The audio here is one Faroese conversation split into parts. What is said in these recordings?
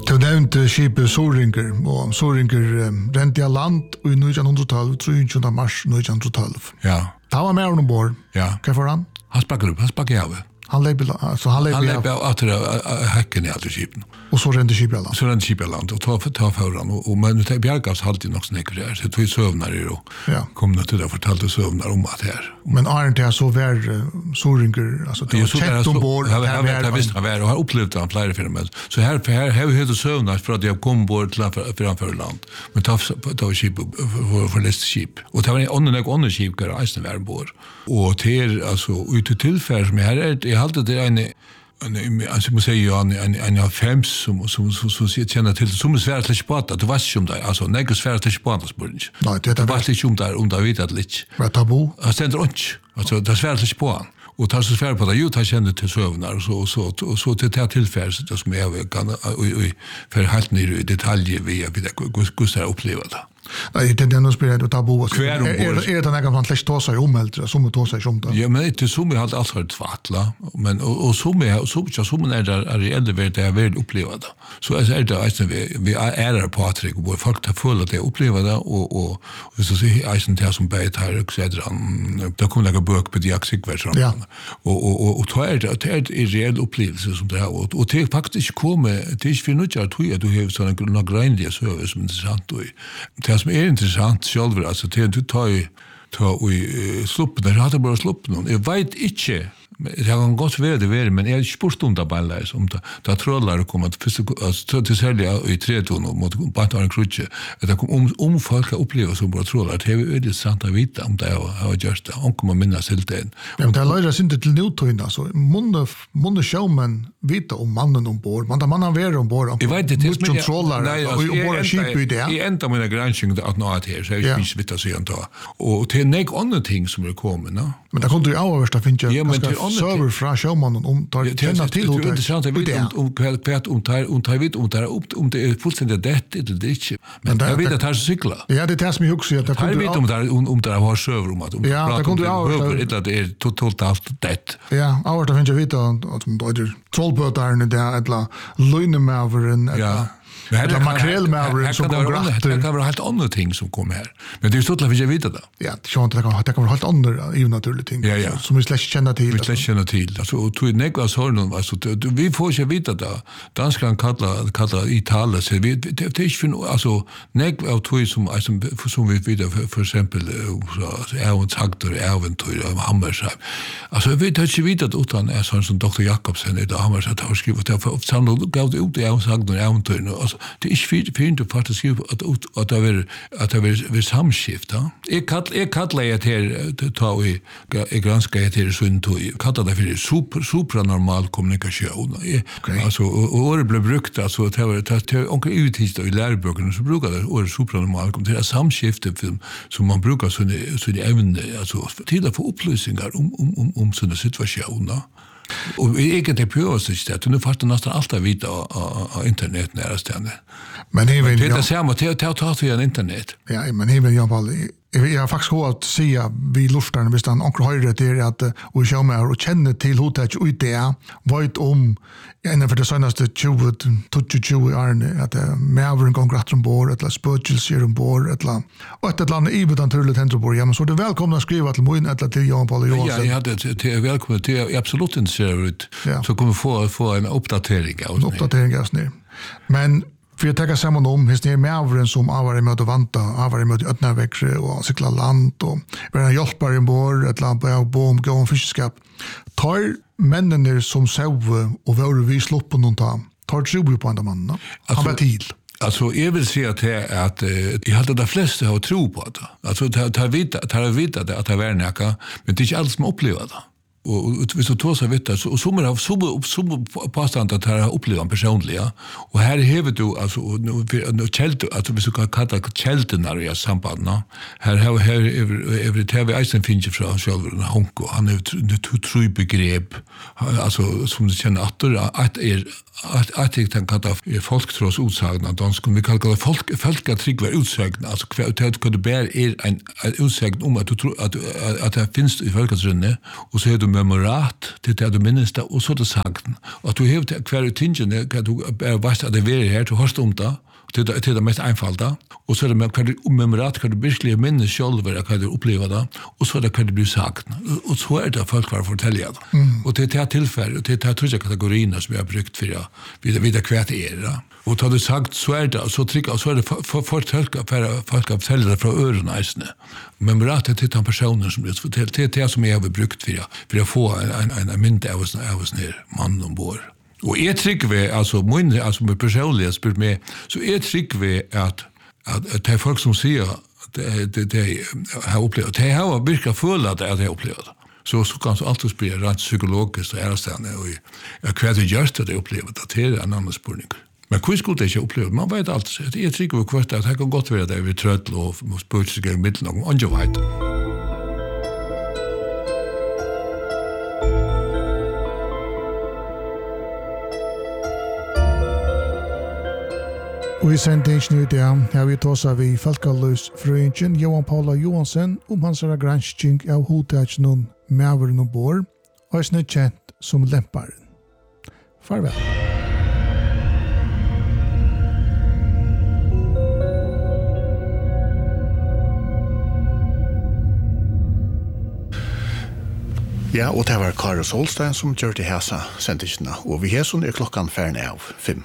Du nevnte skipet Sorinker, og Sorinker rente av land i 1912, 23. mars 1912. Ja. Da var med ombord. Ja. Hva for han? Han spakker av. Han leip av etter hekken i alle skipen. Og så rente skipet av land. Så rente skipet av land, og ta foran. Men det bjergavs alltid nok snekker her. Så tog søvnar i og kom det til å fortalte søvnar om at her. Men Arne til så var Sorinker, altså det var kjent ombord. Jeg visste han var, og har opplevd han flere filmer. Så her har vi høyt søvnar for at jeg kom bort til framfor land. Men ta skipet for lest skip. Og det var en ånden skip hver eisen var ombord. Og til, altså, ut til tilfell som her jeg halte det alltså man säger en fem som känner till som svårt till sport att det var som där alltså nägg svårt till sport spurning. Nej, det var inte om där vet att lite. Vad tabu? Jag ständer inte. Alltså det svårt till sport. Och tar så svårt på det ju tar kände till sövnar och så till det tillfälle så som jag kan för helt ner i detaljer vi Gustav uppleva det. Nej, det är nog spelat tabu. Är det något man släkt ta sig omelt som ta sig som det. Ja, men det som jag har alltid tvattla, men och som är där reellt värd det väl uppleva det. Så är det alltså vi är Patrik och folk tar full att det uppleva det och så ser isen där som bait här och så där då kommer det bok på diaxikversion. Ja. Och då är det reell upplevelse som det har och det faktiskt kommer det är för något att du har såna grönliga service som intressant och det som intressant själv alltså det tar i sluppen där hade bara sluppen jag vet inte det kan gott vara det men jag spurst om det bara som det trollar kommer att till sälja i 3 ton mot Baton Crutche det kom folk uppleva som bara trollar det är det sant att veta om det har just det om kommer minnas till det men det lägger inte till nutön alltså månde showman vita om mannen ombord man har varit ombord jag vet det är trollar och bara skip i det i ända mina granskning att nå att här så jag finns vita sig inte och det är näck andra ting som är komna men det kunde ju översta finns ju server från showmannen om tar känna till hur det är intressant att veta om det är fullständigt det inte men jag vet att det är cykla ja det är som jag också att det kunde om det har server om att ja det kunde över det är totalt det ja översta finns ju vita att de trollbåtarna där eller lönemaveren ja men det makrellmaveren som kommer rätt det kan vara helt andra ting som kommer här men det är stort att vi vet det ja det kan vara helt andra ju naturligt ting som vi släkt känna till vi släkt känna till alltså tror jag att så någon alltså vi får ju veta det danskan kallar Italien så vi det är ju alltså näck av två som vi vidare för exempel så äventyr Hammersheim alltså vi tar ju vita utan är sån som Dr. Jakobsen i det Hammersheim har skrivit det för samlat gav ut det äventyr alltså det är fint att faktiskt att det är samskifta jag kallar det här ta i granska det här sunt och kallar det för supranormal kommunikation alltså och det blev brukt alltså det var onkel uttist i läroböckerna så brukar det och supranormal det är samskifte som man brukar så det även alltså till att få upplysningar om sådana situationer. Och inte på oss det nu fast nästan allt vita på internet nära ställen. Men även det är samma ta via internet. Ja, men även jag har faktiskt hört säga vi lustarna visst han onkel höjde det att och show mig och känner till hur det ut där vet om en för det senaste 20 år att Melbourne kongress ombord eller Spurgels ombord eller och ett land i utan till Tenterborg ja men så det välkomna att skriva till mig eller till Jan Paul Johansson. Ja, det är välkomna till absolut intresserad så kommer få en uppdatering av. En uppdatering av snö. Men för att ta samman om hur Melbourne som avarit med att vanta avarit med att öppna växer och cykla land och vara hjälpare ombord ett land på bom gå och fiskeskap tar männen som sov och var vi slopp på någon tar tro på andra mannen han var till. Alltså jag vill säga att jag hade de flesta har tro på det. Alltså tar vita att det är näka men det är inte alls som upplever det. Och hvis du tar så vet så som av så påstånd att här upplever personliga och här häver du alltså nu kält alltså vi ska kalla kälten i samband här över TV Eisen finns ju från själva Honko han är nu tror begrepp alltså som du känner att jag kan folktros utsagna dansk vi kallar folkatrygg var utsagna alltså det kunde bära en utsagn om att du tror att det finns i folkatrinne och så är du memorat till det du minns det och så det sagt och du har det kvar tingen kan du visst att det är här du har om det till det mest einfalda och så är det med kvar memorat kan du verkligen minnas själv vad kan du uppleva det och så det kan det bli sagt och så är det folk var fortälja och det är tillfälle och det är tre kategorier som jag har brukt för vidare kvart är och tar du sagt så är det så trycka så är det för folk att förtälja från öronen memorat till de personer som det som jag har brukt för att få en mynd av oss ner mannen ombord. Och jag tycker alltså med personliga spyrt med så jag tycker att det är folk som säger det har upplevt det har virkar fulla att det har upplevt så kan så alltid spela rent psykologiskt och ärstande och jag kvärt just det upplevt att det är en annan spurning. Men hur skulle det inte uppleva? Man vet allt. Jag tycker kvart att det kan gott vara det vi tröttl och spurtsiga i mitten och inte vet. Og I sendingen ut har vi tåsa vi Falkaløs-frøyngen Johan Paula Johansen hans gransking av hovedtagen Mæveren og Bor, og er kjent som Lemparen. Farvel. Ja, og det var Karo Solstein som gjør til hesa sendingene, og vi har sånn klokkan færne av 5.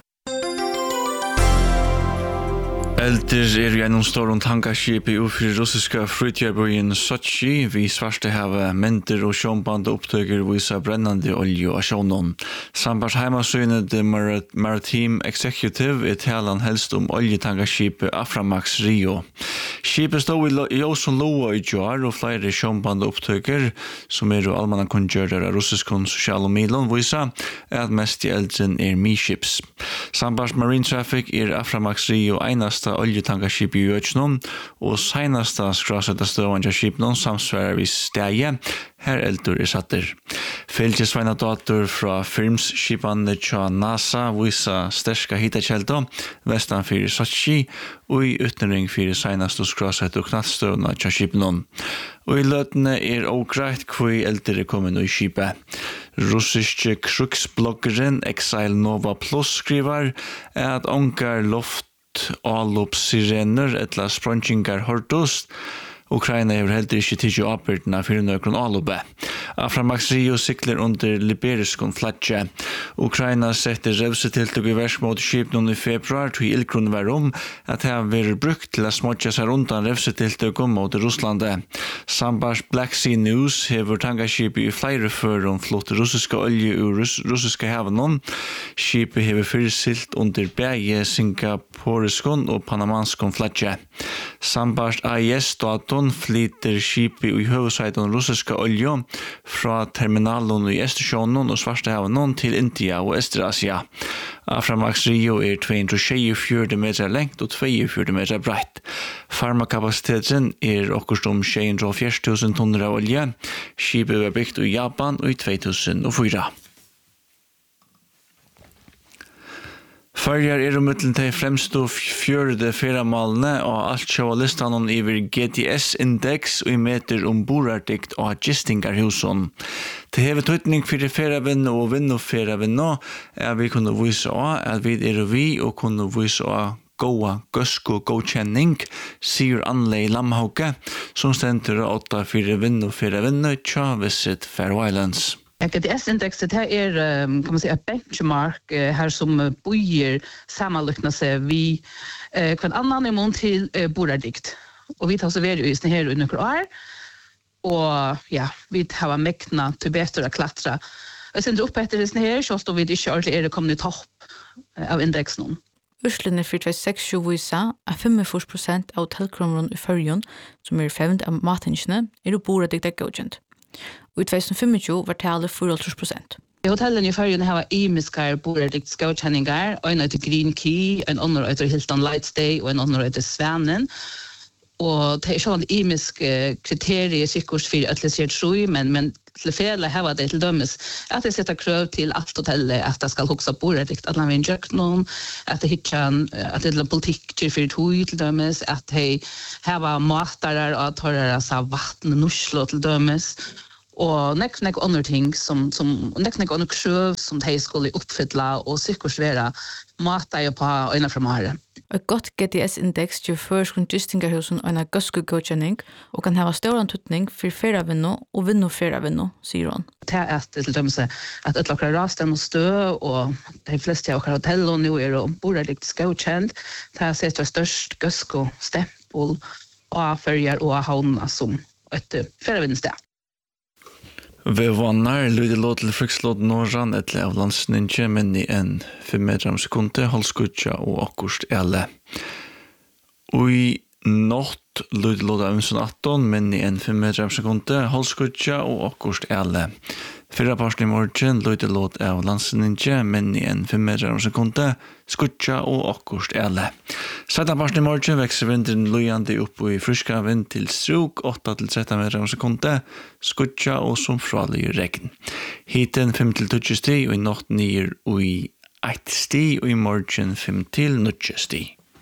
Elder gjennom stor tankerskip i ufri russiska flytjarbøyen Sochi. Vi svarte hava menter og sjånband opptøker visa brennande olje og sjånen. Sambars heimasynet Maritime Executive talan helst om oljetankerskipet Aframax Rio. Skipet stod i Åsen Loa i jar og flere sjånband opptøker som allmanna kunngjører av russiskon sosiale midlån visa at mest i eldren Midships. Sambars Marine Traffic Aframax Rio einasta oljetankerskip i Øtjnån, og senasta skrasetta støvanja skipnån samsvarer vi stegje, her eldur satter. Fylkesveinadator fra firmsskipane tja NASA visa sterska hitakjelda vestan fyrir Sochi, og i utenring fyrir senasta skrasetta og knattstøvna tja skipnån. Og i løtene ogreit hvor eldur kommet i skipet. Russiske kruksbloggeren Exile Nova Plus skriver at ongar loft allopssirener etla sprongingar hortost. Ukraina har heller ikke tidlig oppbyrdene for nøkron allopet. Aframax Rio sikler under liberiskon flatje. Ukraina setter revsetiltog i vers mot skipnån i februar til ilkron var at det har vært brukt til å smotja seg undan revsetiltog mot Russlande. Sambars Black Sea News hever tankerskipet i flere fører flott russiska olje ur russiska havenon. Skipet hever fyrsilt under begge singaporiskon og panamanskon flatje. Sambars AIS-daton flyter skipet i høvesveiden russiska olje fra terminalen i Østersjøen og Svartehaven til India og Østerasia. Aframax Rio 224 meter lengt og 42 meter breit. Farmakapasiteten okkurst 640.000 tonner av olje. Skipet var byggt i Japan i 2004. Førjar mittlen til fremst og fjørde feramalene og alt sjåa listan iver GTS-index og i meter borardikt og gistingarhusen. Det hever tøytning for feravinne og vinnoferavinne vi kunne vise at vi og kunne vise goa gøsko godkjenning, sier Anley Lamhauke, som stender 8 for vinnoferavinne tja Visit Faroe Islands. GTS-indexet här kan man säga benchmark här som bojer sammanlukna sig vi kan annan imon till borardikt. Och vi tar så vidare just här under några år. Och ja, vi har mäkna till bättre att klättra. Och sen upp efter det här så står vi det kört det kommer topp av indexen. Urslene for 2006 viser at 45% av hotellkronen i Førjen, som fevnt av matingene, borardikt godkjent. Og i 2025 var tallet 44%. Hotellen i Førjen har imiskar borardikt godkjenningar, og en heter Green Key, en annen heter Hilton Lightstay, og en annen heter Svanen. Og det sånn imiske kriterier sikkert for at det ser tro, men til fele har det til dømes at det setter krøv til alt hotellet at det skal hoksa borardikt, at man vil gjøre noen, at det hittar at det er politikk til for tog til dømes, at det har matare og at det har vatten og nuslo til dømes. og nek andre ting som nek andre krøv som de skulle oppfylla og sikkert være mata jo på øyne fremover. Et godt GTS-indeks gjør førskund gistingerhusen en gøskegodkjenning og kan ha stor antutning for ferravinno og vinno-ferravinno, sier hun. Det er til dømes at et lakker rasten og stø, og de fleste av hotellene nå borderligt godkjent. Det er sett størst gøsko-stempel og ferger og havna som et ferravinnsted. Vi vannar lyder låt til frikslåd Norran etter av landsninje, men i en 5 meter om sekunde, halskutja og akkurst ele. Ui nått lyder låd av 18, men i en 5 meter om sekunde, halskutja og akkurst ele. Fyrra parsten i morgen lyder låd av landsninje, men i en 5 meter om sekunde, skutja og akkurst ele. Sætta parsten i morgen vekser vinden lujande opp i friska vind til strok 8-13 meter om sekunde, skutja og som fralig regn. Hiten 5-20 sti og i natt nyer og i 1 sti og i morgen 5-9 sti.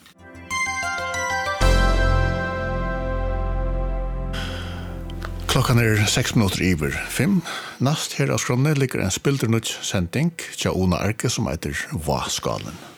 Klokkan 6 minutter iver 5. Nast her av skronne ligger en spildernutt sending til Ona Arke som heter Hva skalen.